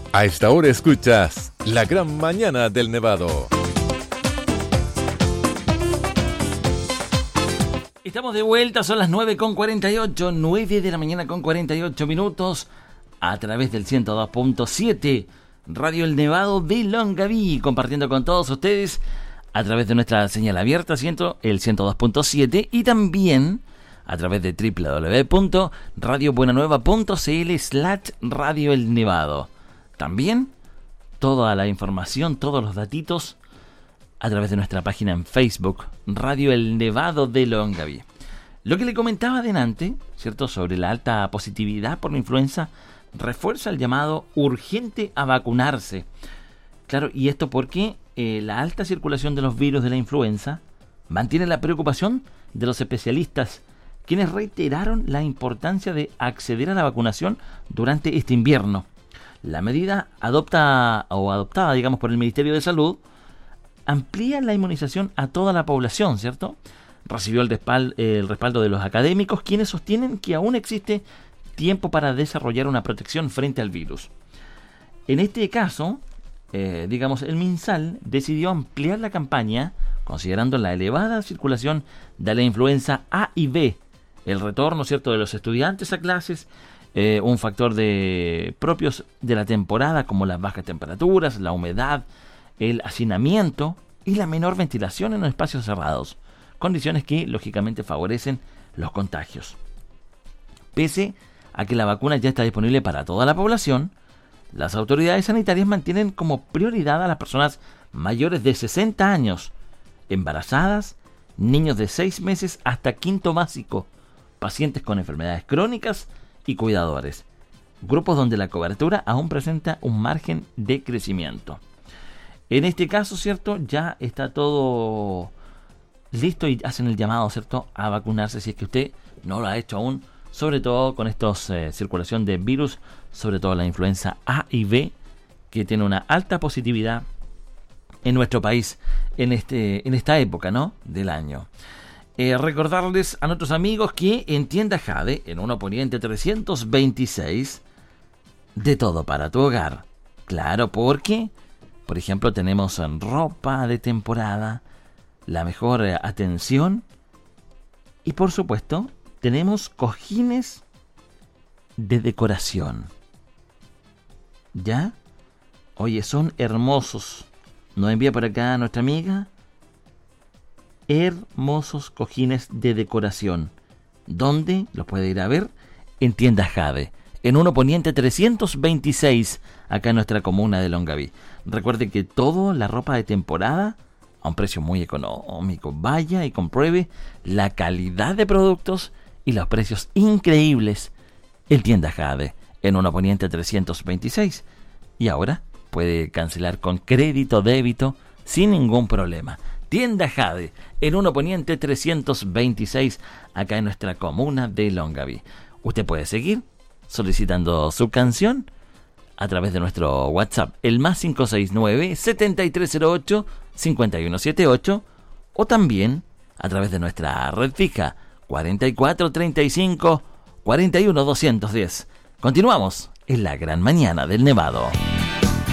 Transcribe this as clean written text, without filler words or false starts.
A esta hora escuchas La Gran Mañana del Nevado. Estamos de vuelta, son las 9:48, 9 de la mañana con 48 minutos, a través del 102.7, Radio El Nevado de Longaví, compartiendo con todos ustedes a través de nuestra señal abierta, el 102.7, y también a través de www.radiobuenanueva.cl/Radio El Nevado. También toda la información, todos los datitos a través de nuestra página en Facebook, Radio El Nevado de Longaví. Lo que le comentaba adelante, ¿cierto?, sobre la alta positividad por la influenza, refuerza el llamado urgente a vacunarse. Claro, y esto porque la alta circulación de los virus de la influenza mantiene la preocupación de los especialistas, quienes reiteraron la importancia de acceder a la vacunación durante este invierno. La medida adoptada, por el Ministerio de Salud, amplía la inmunización a toda la población, ¿cierto? Recibió el respaldo de los académicos, quienes sostienen que aún existe tiempo para desarrollar una protección frente al virus. En este caso, el MinSal decidió ampliar la campaña, considerando la elevada circulación de la influenza A y B, el retorno, ¿cierto?, de los estudiantes a clases, un factor propios de la temporada, como las bajas temperaturas, la humedad, el hacinamiento y la menor ventilación en los espacios cerrados, condiciones que lógicamente favorecen los contagios. Pese a que la vacuna ya está disponible para toda la población, las autoridades sanitarias mantienen como prioridad a las personas mayores de 60 años, embarazadas, niños de 6 meses hasta quinto básico, pacientes con enfermedades crónicas y cuidadores, grupos donde la cobertura aún presenta un margen de crecimiento. En este caso, ¿cierto?, ya está todo listo y hacen el llamado, ¿cierto?, a vacunarse si es que usted no lo ha hecho aún, sobre todo con estos circulación de virus, sobre todo la influenza A y B, que tiene una alta positividad en nuestro país en esta época, ¿no?, del año. Recordarles a nuestros amigos que en Tienda Jade, en 1 Poniente 326, de todo para tu hogar. Claro, porque, por ejemplo, tenemos ropa de temporada, la mejor atención y, por supuesto, tenemos cojines de decoración. ¿Ya? Oye, son hermosos. Nos envía por acá nuestra amiga. Hermosos cojines de decoración. ¿Dónde los puede ir a ver? En Tienda Jade, en 1 Poniente 326, acá en nuestra comuna de Longaví. Recuerde que toda la ropa de temporada a un precio muy económico. Vaya y compruebe la calidad de productos y los precios increíbles en Tienda Jade, en 1 Poniente 326. Y ahora puede cancelar con crédito débito sin ningún problema. Tienda Jade, en 1 Poniente 326, acá en nuestra comuna de Longaví. Usted puede seguir solicitando su canción a través de nuestro WhatsApp, el más 569-7308-5178, o también a través de nuestra red fija, 4435-41210. Continuamos en La Gran Mañana del Nevado.